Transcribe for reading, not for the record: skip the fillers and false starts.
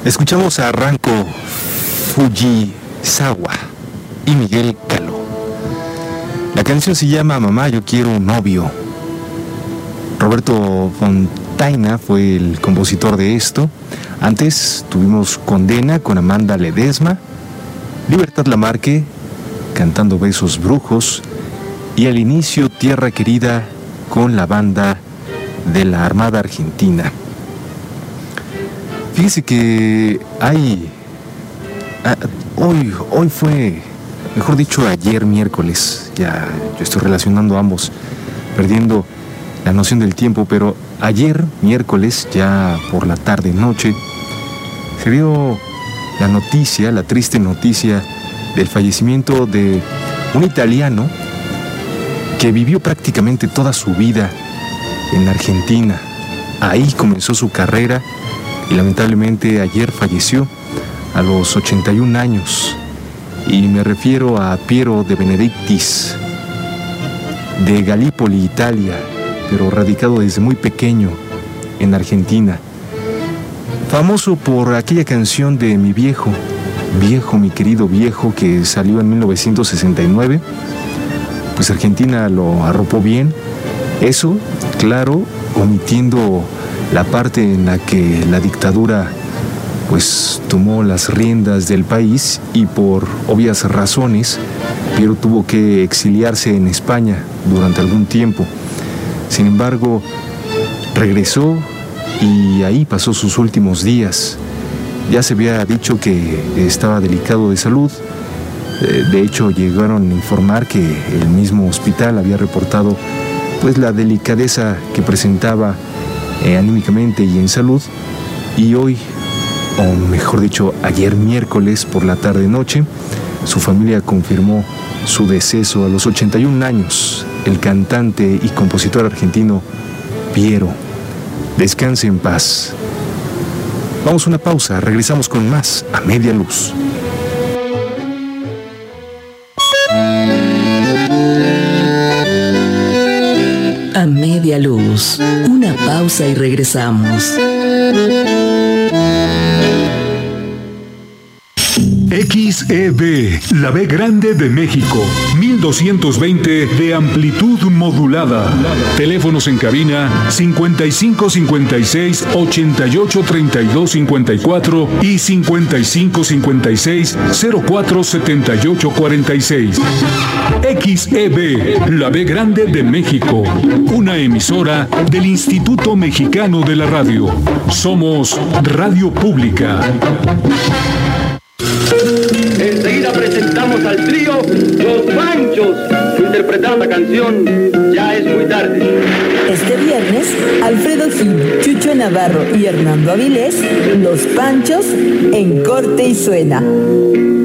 Escuchamos a Ranko Fujisawa y Miguel Caló. La canción se llama Mamá, yo quiero un novio. Roberto Fontaina fue el compositor de esto. Antes tuvimos Condena con Amanda Ledesma, Libertad Lamarque cantando Besos Brujos y al inicio Tierra Querida con la banda de la Armada Argentina. Fíjese que hoy fue, mejor dicho, ayer miércoles, ya yo estoy relacionando ambos, perdiendo la noción del tiempo, pero ayer miércoles, ya por la tarde noche, se dio la noticia, la triste noticia del fallecimiento de un italiano que vivió prácticamente toda su vida en Argentina. Ahí comenzó su carrera y lamentablemente ayer falleció a los 81 años. Y me refiero a Piero de Benedictis, de Gallipoli, Italia, pero radicado desde muy pequeño en Argentina. Famoso por aquella canción de Mi Viejo, mi querido viejo, que salió en 1969. Pues Argentina lo arropó bien. Eso, claro, omitiendo la parte en la que la dictadura pues tomó las riendas del país y por obvias razones Piero tuvo que exiliarse en España durante algún tiempo. Sin embargo, regresó y ahí pasó sus últimos días. Ya se había dicho que estaba delicado de salud. De hecho, llegaron a informar que el mismo hospital había reportado pues la delicadeza que presentaba anímicamente y en salud. Y hoy, o mejor dicho, ayer miércoles por la tarde-noche, su familia confirmó su deceso a los 81 años. El cantante y compositor argentino Piero. Descanse en paz. Vamos a una pausa, regresamos con más A Media Luz. A Media Luz, una pausa y regresamos. XEB, la B grande de México, 1220 de amplitud modulada. Teléfonos en cabina 5556 88 32 54 y 5556 04 78 46. XEB, la B grande de México, una emisora del Instituto Mexicano de la Radio. Somos Radio Pública. Enseguida presentamos al trío Los Panchos. Interpretar la canción Ya es muy tarde. Este viernes, Alfredo Gil, Chucho Navarro y Hernando Avilés, Los Panchos en Corte y Suena.